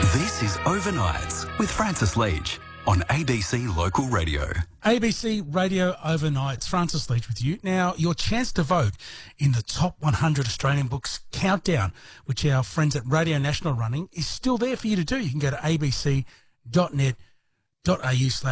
This is Overnights with Francis Leach on ABC Local Radio. ABC Radio Overnights. Francis Leach with you. Now, your chance to vote in the top 100 Australian books countdown, which our friends at Radio National are running, is still there for you to do. You can go to abc.net.au/.